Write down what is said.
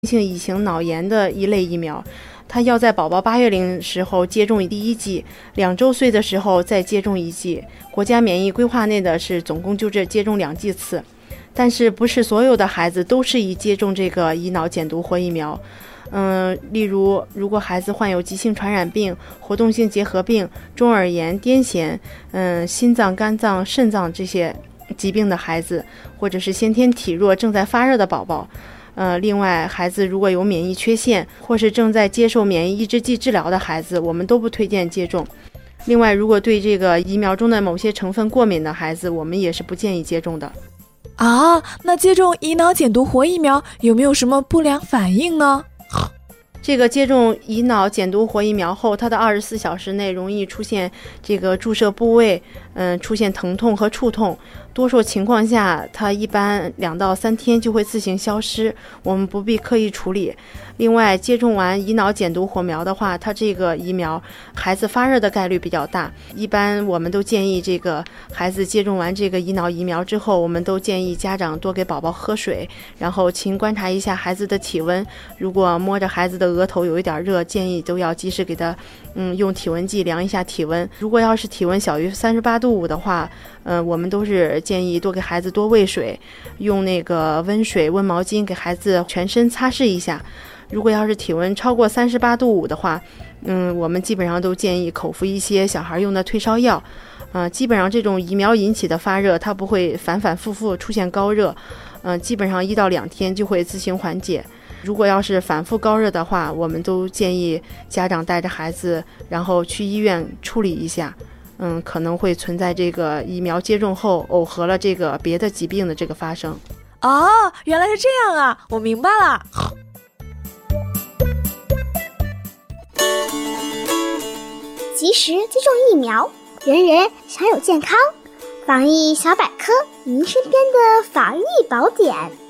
性乙型脑炎的一类疫苗，它要在宝宝8月龄时候接种第一剂，2周岁的时候再接种1剂。国家免疫规划内的是总共就这接种2剂次，但是不是所有的孩子都适宜接种这个乙脑减毒活疫苗。例如，如果孩子患有急性传染病、活动性结核病、中耳炎、癫痫，心脏、肝脏、肾脏这些疾病的孩子，或者是先天体弱、正在发热的宝宝。另外，孩子如果有免疫缺陷，或是正在接受免疫抑制剂治疗的孩子，我们都不推荐接种。另外，如果对这个疫苗中的某些成分过敏的孩子，我们也是不建议接种的。 那接种乙脑减毒活疫苗有没有什么不良反应呢？ 这个接种乙脑减毒活疫苗后，它的24小时内容易出现这个注射部位，出现疼痛和触痛。多数情况下，它一般2到3天就会自行消失，我们不必刻意处理。另外，接种完乙脑减毒活苗的话，它这个疫苗孩子发热的概率比较大，一般我们都建议这个孩子接种完这个乙脑疫苗之后，我们都建议家长多给宝宝喝水，然后勤观察一下孩子的体温。如果摸着孩子的额头有一点热，建议都要及时给他用体温计量一下体温。如果要是体温小于38度5的话，我们都是建议多给孩子多喂水，用那个温水、温毛巾给孩子全身擦拭一下。如果要是体温超过38度5的话，我们基本上都建议口服一些小孩用的退烧药。基本上这种疫苗引起的发热，它不会反反复复出现高热，基本上1到2天就会自行缓解。如果要是反复高热的话，我们都建议家长带着孩子，然后去医院处理一下。可能会存在这个疫苗接种后耦合了这个别的疾病的这个发生。 原来是这样啊，我明白了。 及时接种疫苗，人人享有健康。防疫小百科，您身边的防疫宝典。